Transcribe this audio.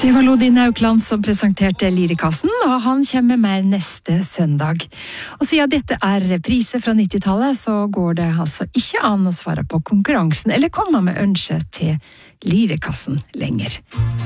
Det var Lodin Aukland som presenterte Lirekassen, og han kommer med neste søndag. Og siden dette er reprise fra 90-tallet, så går det altså ikke an å svare på konkurransen, eller komme med ønske til Lirekassen lenger.